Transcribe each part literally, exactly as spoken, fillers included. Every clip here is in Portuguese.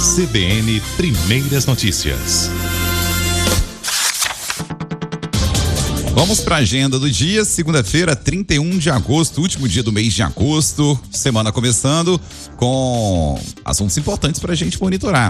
C B N Primeiras Notícias. Vamos para a agenda do dia, segunda-feira, trinta e um de agosto, último dia do mês de agosto, semana começando com assuntos importantes para a gente monitorar.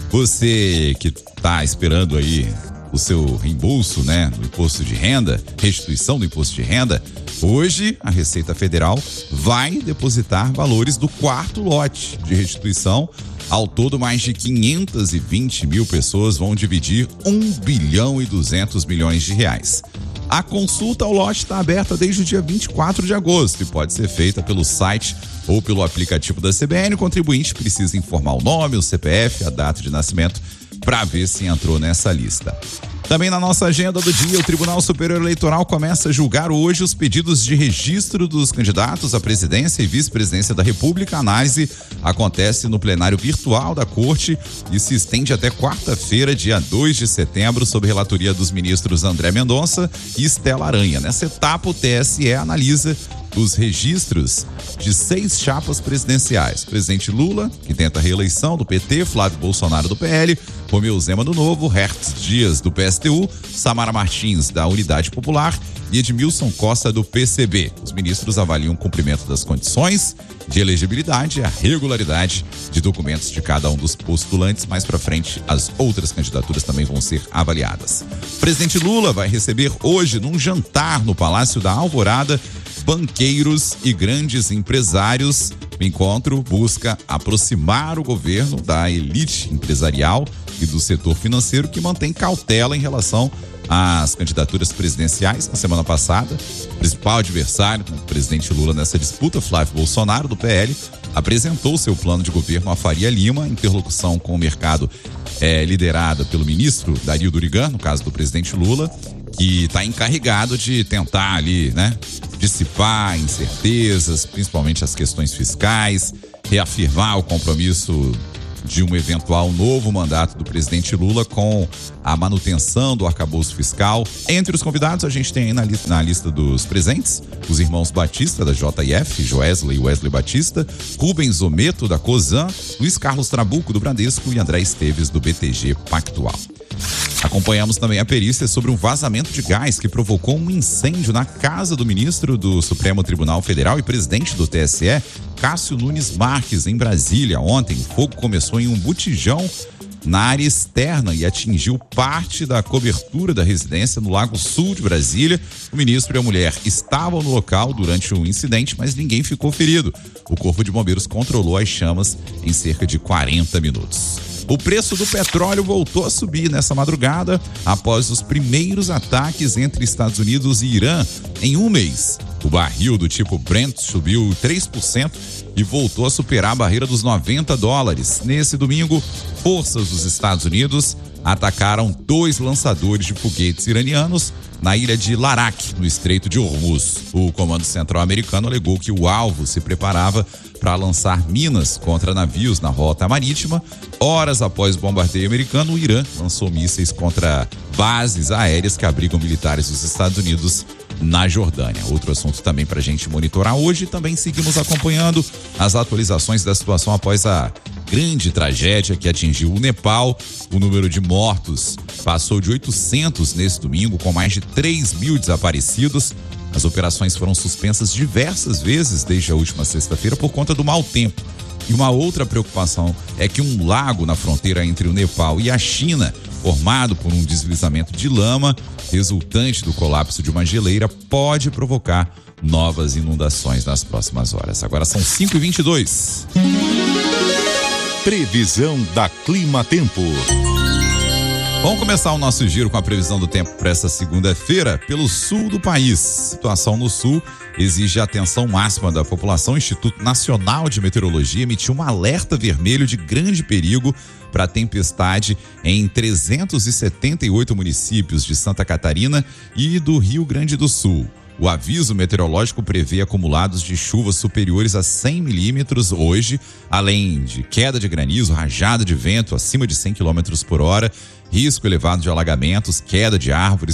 Você que está esperando aí o seu reembolso, né, do imposto de renda, restituição do imposto de renda, hoje a Receita Federal vai depositar valores do quarto lote de restituição. Ao todo, mais de quinhentas e vinte mil pessoas vão dividir um bilhão e duzentos milhões de reais. A consulta ao lote está aberta desde o dia vinte e quatro de agosto e pode ser feita pelo site ou pelo aplicativo da C B N. O contribuinte precisa informar o nome, o C P F, a data de nascimento para ver se entrou nessa lista. Também na nossa agenda do dia, o Tribunal Superior Eleitoral começa a julgar hoje os pedidos de registro dos candidatos à presidência e vice-presidência da República. A análise acontece no plenário virtual da Corte e se estende até quarta-feira, dia dois de setembro, sob relatoria dos ministros André Mendonça e Estela Aranha. Nessa etapa, o T S E analisa os registros de seis chapas presidenciais. Presidente Lula, que tenta a reeleição, do P T, Flávio Bolsonaro, do P L, Romeu Zema, do Novo, Hertz Dias, do P S T U, Samara Martins, da Unidade Popular e Edmilson Costa, do P C B. Os ministros avaliam o cumprimento das condições de elegibilidade e a regularidade de documentos de cada um dos postulantes. Mais para frente, as outras candidaturas também vão ser avaliadas. O presidente Lula vai receber hoje, num jantar no Palácio da Alvorada, banqueiros e grandes empresários. O encontro busca aproximar o governo da elite empresarial e do setor financeiro, que mantém cautela em relação às candidaturas presidenciais. Na semana passada, o principal adversário do presidente Lula nessa disputa, Flávio Bolsonaro, do P L, apresentou seu plano de governo a Faria Lima. Interlocução com o mercado é liderada pelo ministro Dario Durigan, no caso do presidente Lula, que está encarregado de tentar ali, né, dissipar incertezas, principalmente as questões fiscais, reafirmar o compromisso de um eventual novo mandato do presidente Lula com a manutenção do arcabouço fiscal. Entre os convidados, a gente tem aí na, li- na lista dos presentes os irmãos Batista, da J I F, Joesley e Wesley Batista, Rubens Ometo, da Cosan, Luiz Carlos Trabuco, do Bradesco, e André Esteves, do B T G Pactual. Acompanhamos também a perícia sobre um vazamento de gás que provocou um incêndio na casa do ministro do Supremo Tribunal Federal e presidente do T S E, Cássio Nunes Marques, em Brasília. Ontem, o fogo começou em um botijão na área externa e atingiu parte da cobertura da residência no Lago Sul de Brasília. O ministro e a mulher estavam no local durante o incidente, mas ninguém ficou ferido. O Corpo de Bombeiros controlou as chamas em cerca de quarenta minutos. O preço do petróleo voltou a subir nessa madrugada após os primeiros ataques entre Estados Unidos e Irã em um mês. O barril do tipo Brent subiu três por cento e voltou a superar a barreira dos noventa dólares. Nesse domingo, forças dos Estados Unidos atacaram dois lançadores de foguetes iranianos na ilha de Larak, no Estreito de Hormuz. O Comando Central americano alegou que o alvo se preparava para lançar minas contra navios na rota marítima. Horas após o bombardeio americano, o Irã lançou mísseis contra bases aéreas que abrigam militares dos Estados Unidos na Jordânia. Outro assunto também para a gente monitorar hoje. Também seguimos acompanhando as atualizações da situação após a grande tragédia que atingiu o Nepal. O número de mortos passou de oitocentos nesse domingo, com mais de três mil desaparecidos. As operações foram suspensas diversas vezes desde a última sexta-feira por conta do mau tempo. E uma outra preocupação é que um lago na fronteira entre o Nepal e a China, formado por um deslizamento de lama resultante do colapso de uma geleira, pode provocar novas inundações nas próximas horas. Agora são cinco e vinte e dois. Previsão da Clima Tempo. Vamos começar o nosso giro com a previsão do tempo para essa segunda-feira pelo sul do país. Situação no sul exige a atenção máxima da população. O Instituto Nacional de Meteorologia emitiu um alerta vermelho de grande perigo para tempestade em trezentos e setenta e oito municípios de Santa Catarina e do Rio Grande do Sul. O aviso meteorológico prevê acumulados de chuvas superiores a cem milímetros hoje, além de queda de granizo, rajada de vento acima de cem quilômetros por hora, risco elevado de alagamentos, queda de árvores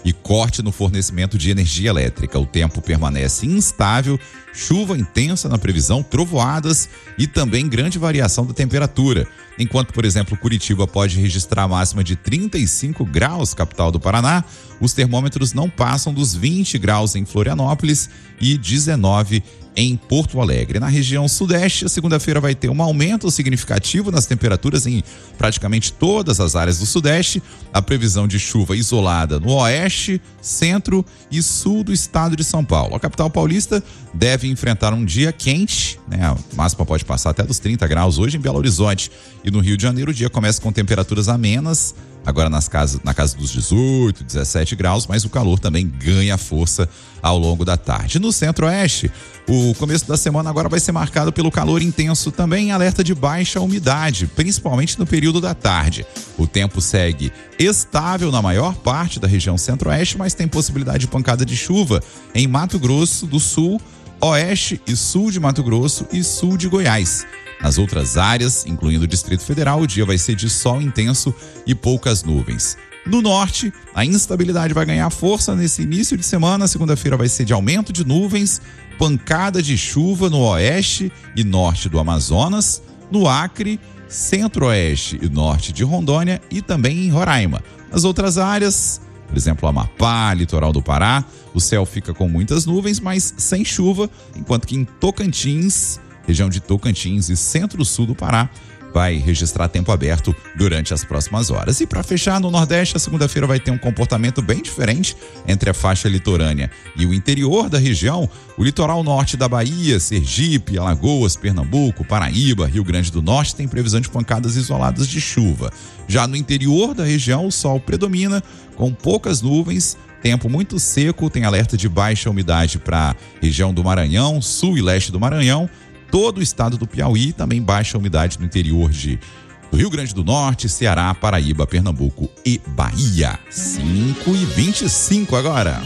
e corte no fornecimento de energia elétrica. O tempo permanece instável, chuva intensa na previsão, trovoadas e também grande variação da temperatura. Enquanto, por exemplo, Curitiba pode registrar a máxima de trinta e cinco graus, capital do Paraná, os termômetros não passam dos vinte graus em Florianópolis e dezenove em Porto Alegre. Na região sudeste, a segunda-feira vai ter um aumento significativo nas temperaturas em praticamente todas as áreas do sudeste. A previsão de chuva isolada no oeste, centro e sul do estado de São Paulo. A capital paulista deve enfrentar um dia quente, né? A máxima pode passar até dos trinta graus hoje em Belo Horizonte. E no Rio de Janeiro o dia começa com temperaturas amenas, agora nas casas, na casa dos dezoito, dezessete graus, mas o calor também ganha força ao longo da tarde. No centro-oeste, o começo da semana agora vai ser marcado pelo calor intenso, também em alerta de baixa umidade, principalmente no período da tarde. O tempo segue estável na maior parte da região centro-oeste, mas tem possibilidade de pancada de chuva em Mato Grosso do Sul, oeste e sul de Mato Grosso e sul de Goiás. Nas outras áreas, incluindo o Distrito Federal, o dia vai ser de sol intenso e poucas nuvens. No norte, a instabilidade vai ganhar força nesse início de semana. Segunda-feira vai ser de aumento de nuvens, pancada de chuva no oeste e norte do Amazonas, no Acre, centro-oeste e norte de Rondônia e também em Roraima. Nas outras áreas, por exemplo, Amapá, litoral do Pará, o céu fica com muitas nuvens, mas sem chuva, enquanto que em Tocantins, região de Tocantins e centro-sul do Pará, vai registrar tempo aberto durante as próximas horas. E para fechar, no Nordeste, a segunda-feira vai ter um comportamento bem diferente entre a faixa litorânea e o interior da região. O litoral norte da Bahia, Sergipe, Alagoas, Pernambuco, Paraíba, Rio Grande do Norte tem previsão de pancadas isoladas de chuva. Já no interior da região, o sol predomina com poucas nuvens, tempo muito seco, tem alerta de baixa umidade para a região do Maranhão, sul e leste do Maranhão, todo o estado do Piauí, também baixa umidade no interior de do Rio Grande do Norte, Ceará, Paraíba, Pernambuco e Bahia. cinco e vinte e cinco agora.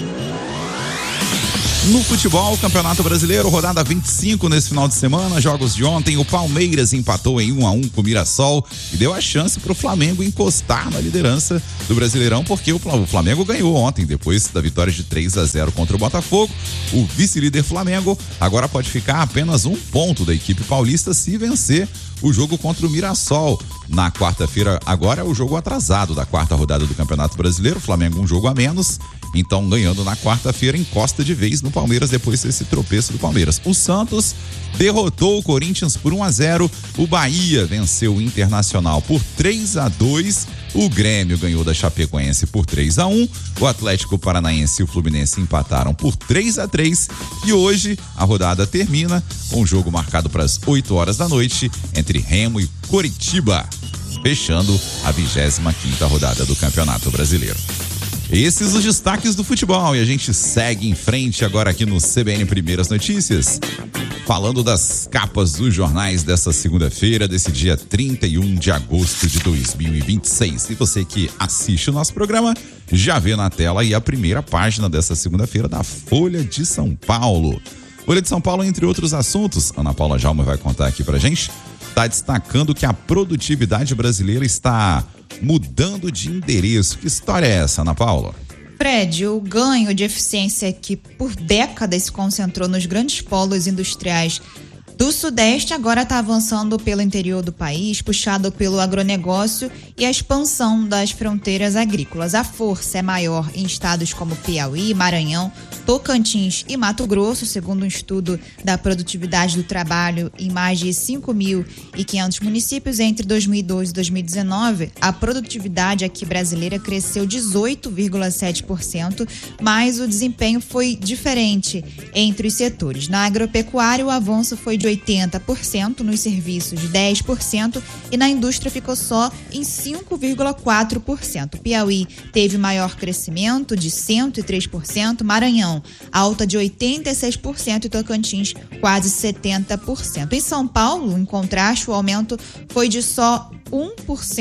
No futebol, Campeonato Brasileiro, rodada vinte e cinco nesse final de semana, jogos de ontem, o Palmeiras empatou em um a um com o Mirassol e deu a chance para o Flamengo encostar na liderança do Brasileirão, porque o Flamengo ganhou ontem, depois da vitória de três a zero contra o Botafogo. O vice-líder Flamengo agora pode ficar a apenas um ponto da equipe paulista se vencer o jogo contra o Mirassol. Na quarta-feira, agora é o jogo atrasado da quarta rodada do Campeonato Brasileiro, o Flamengo um jogo a menos, então ganhando na quarta-feira encosta de vez no Palmeiras depois desse tropeço do Palmeiras. O Santos derrotou o Corinthians por um a zero, o Bahia venceu o Internacional por três a dois, o Grêmio ganhou da Chapecoense por três a um, o Atlético Paranaense e o Fluminense empataram por três a três e hoje a rodada termina com um jogo marcado para as oito horas da noite entre Remo e Coritiba, fechando a vigésima quinta rodada do Campeonato Brasileiro. Esses os destaques do futebol e a gente segue em frente agora aqui no C B N Primeiras Notícias, falando das capas dos jornais dessa segunda-feira, desse dia trinta e um de agosto de dois mil e vinte e seis. E você que assiste o nosso programa já vê na tela aí a primeira página dessa segunda-feira da Folha de São Paulo. Folha de São Paulo, entre outros assuntos, Ana Paula Jalma vai contar aqui pra gente, está destacando que a produtividade brasileira está mudando de endereço. Que história é essa, Ana Paula? Fred, o ganho de eficiência que por décadas se concentrou nos grandes polos industriais do Sudeste agora está avançando pelo interior do país, puxado pelo agronegócio e a expansão das fronteiras agrícolas. A força é maior em estados como Piauí, Maranhão, Tocantins e Mato Grosso, segundo um estudo da produtividade do trabalho em mais de cinco mil e quinhentos municípios entre dois mil e doze e dois mil e dezenove. A produtividade aqui brasileira cresceu dezoito vírgula sete por cento, mas o desempenho foi diferente entre os setores. Na agropecuária, o avanço foi de oitenta por cento, nos serviços de dez por cento e na indústria ficou só em cinco vírgula quatro por cento. Piauí teve maior crescimento de cento e três por cento, Maranhão alta de oitenta e seis por cento e Tocantins quase setenta por cento. Em São Paulo, em contraste, o aumento foi de só um por cento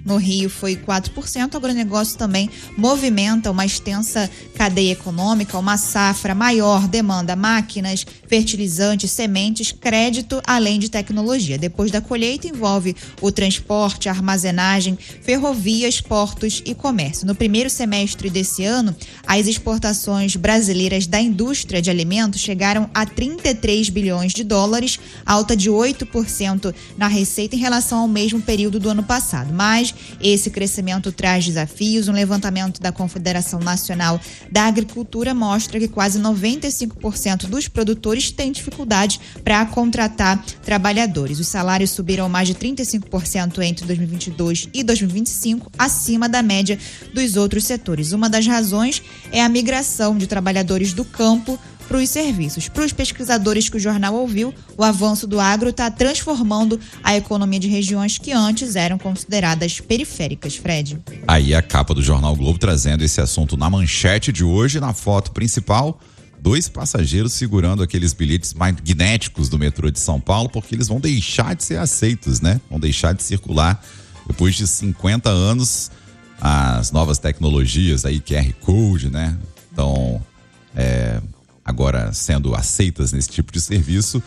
no Rio foi quatro por cento. O agronegócio também movimenta uma extensa cadeia econômica, uma safra maior, demanda máquinas, fertilizantes, sementes, crédito, além de tecnologia. Depois da colheita, envolve o transporte, a armazenagem, ferrovias, portos e comércio. No primeiro semestre desse ano, as exportações brasileiras da indústria de alimentos chegaram a trinta e três bilhões de dólares, alta de oito por cento na receita em relação ao mesmo período do ano passado. Mas esse crescimento traz desafios. Um levantamento da Confederação Nacional da Agricultura mostra que quase noventa e cinco por cento dos produtores têm dificuldade para contratar trabalhadores. Os salários subiram mais de trinta e cinco por cento entre dois mil e vinte e dois e dois mil e vinte e cinco, acima da média dos outros setores. Uma das razões é a migração de trabalhadores do campo para os serviços. Para os pesquisadores que o jornal ouviu, o avanço do agro está transformando a economia de regiões que antes eram consideradas periféricas. Fred. Aí a capa do Jornal Globo trazendo esse assunto na manchete de hoje. Na foto principal, dois passageiros segurando aqueles bilhetes magnéticos do metrô de São Paulo, porque eles vão deixar de ser aceitos, né? Vão deixar de circular depois de cinquenta anos. As novas tecnologias aí, Q R Code, né? Então, é... agora sendo aceitas nesse tipo de serviço,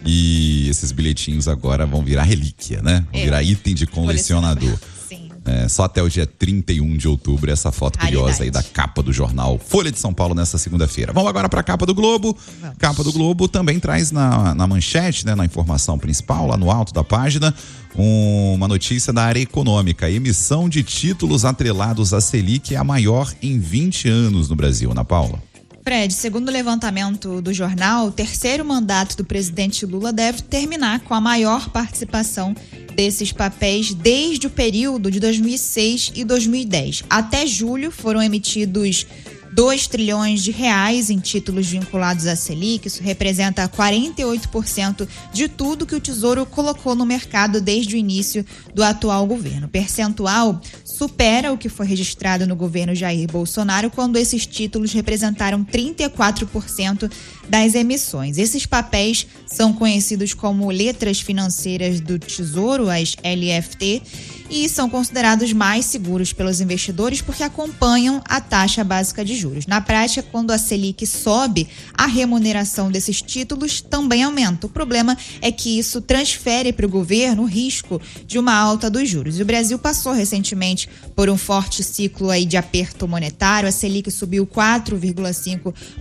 e esses bilhetinhos agora vão virar relíquia, né? Vão é. virar item de colecionador. Sim. É, só até o dia trinta e um de outubro, essa foto Raridade. curiosa aí da capa do jornal Folha de São Paulo nessa segunda-feira. Vamos agora para a capa do Globo. Vamos. Capa do Globo também traz na, na manchete, né, na informação principal, lá no alto da página, uma notícia da área econômica. A emissão de títulos atrelados à Selic é a maior em vinte anos no Brasil. Ana Paula. Fred, segundo o levantamento do jornal, o terceiro mandato do presidente Lula deve terminar com a maior participação desses papéis desde o período de dois mil e seis e dois mil e dez. Até julho foram emitidos dois trilhões de reais em títulos vinculados à Selic. Isso representa quarenta e oito por cento de tudo que o Tesouro colocou no mercado desde o início do atual governo. O percentual supera o que foi registrado no governo Jair Bolsonaro, quando esses títulos representaram trinta e quatro por cento das emissões. Esses papéis são conhecidos como letras financeiras do Tesouro, as L F T, e são considerados mais seguros pelos investidores porque acompanham a taxa básica de juros. Na prática, quando a Selic sobe, a remuneração desses títulos também aumenta. O problema é que isso transfere para o governo o risco de uma alta dos juros. E o Brasil passou recentemente por um forte ciclo aí de aperto monetário. A Selic subiu quatro vírgula cinco